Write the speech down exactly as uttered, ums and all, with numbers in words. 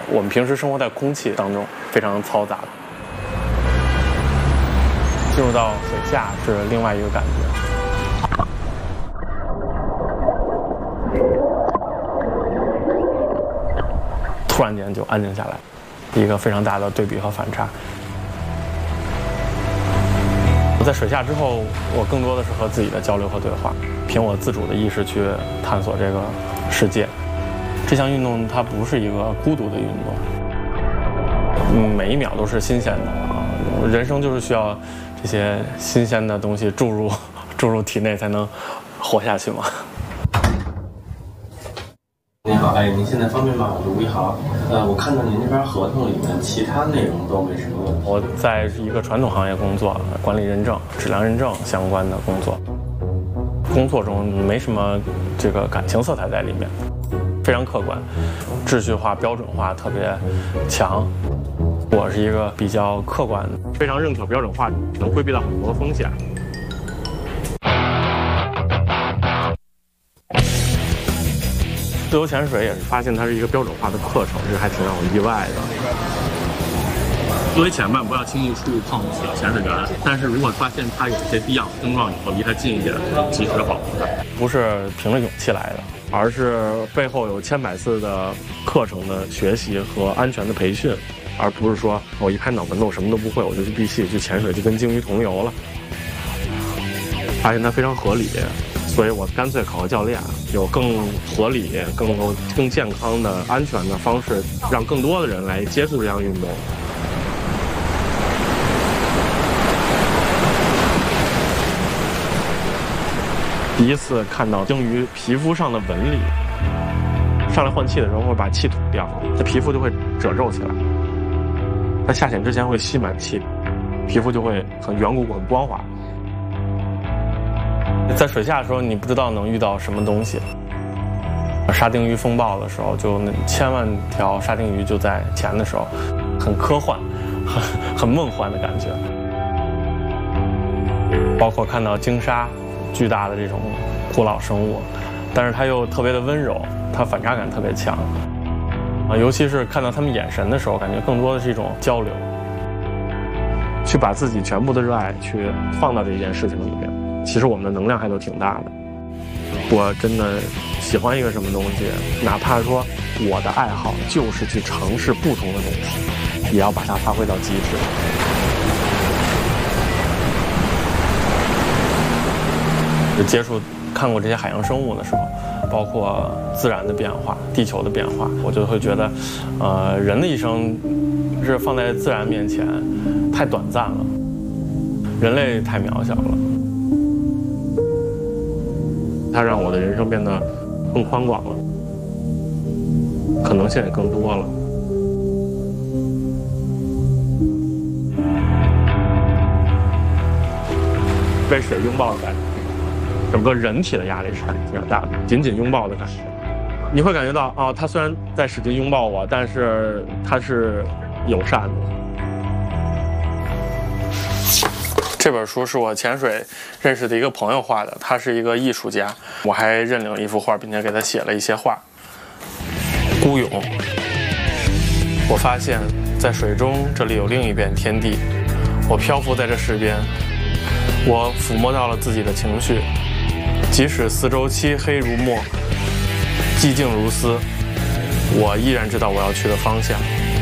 我们平时生活在空气当中，非常嘈杂。进入到水下是另外一个感觉。突然间就安静下来，一个非常大的对比和反差。我在水下之后，我更多的是和自己的交流和对话，凭我自主的意识去探索这个世界。这项运动它不是一个孤独的运动，嗯，每一秒都是新鲜的啊！人生就是需要这些新鲜的东西注入注入体内才能活下去嘛。 您好，哎，您现在方便吗？我是吴一豪。呃，我看到您那边合同里面其他内容都没什么问题。 我在一个传统行业工作，管理认证、质量认证相关的工作，工作中没什么这个感情色彩在里面，非常客观，秩序化、标准化特别强。我是一个比较客观的，非常认可标准化，能规避到很多风险。自由潜水也是发现它是一个标准化的课程，这还挺让我意外的。作为潜伴，不要轻易触碰潜水员，但是如果发现它有一些低氧症状以后，离它近一点，及时的保护它。不是凭着勇气来的，而是背后有千百次的课程的学习和安全的培训，而不是说我一拍脑门子我什么都不会，我就去闭气去潜水，就跟鲸鱼同游了。发现它非常合理。所以我干脆考个教练，有更合理、更更健康的、安全的方式，让更多的人来接触这项运动。第一次看到鲸鱼皮肤上的纹理，上来换气的时候会把气吐掉，它皮肤就会褶皱起来。它下潜之前会吸满气，皮肤就会很圆鼓鼓、很光滑。在水下的时候，你不知道能遇到什么东西。沙丁鱼风暴的时候，就那千万条沙丁鱼就在潜的时候，很科幻、很很梦幻的感觉。包括看到鲸鲨，巨大的这种古老生物，但是它又特别的温柔，它反差感特别强。啊，尤其是看到他们眼神的时候，感觉更多的是一种交流，去把自己全部的热爱去放到这件事情里面。其实我们的能量还都挺大的。我真的喜欢一个什么东西，哪怕说我的爱好就是去尝试不同的东西，也要把它发挥到极致。就接触看过这些海洋生物的时候，包括自然的变化、地球的变化，我就会觉得，呃，人的一生是放在自然面前太短暂了，人类太渺小了。它让我的人生变得更宽广了，可能性也更多了。被水拥抱的感觉，整个人体的压力是非常大的，紧紧拥抱的感觉。你会感觉到，哦，他虽然在使劲拥抱我，但是他是友善的。这本书是我潜水认识的一个朋友画的，他是一个艺术家，我还认领了一幅画，并且给他写了一些话。孤勇，我发现在水中这里有另一片天地，我漂浮在这世边，我抚摸到了自己的情绪，即使四周漆黑如墨，寂静如丝，我依然知道我要去的方向。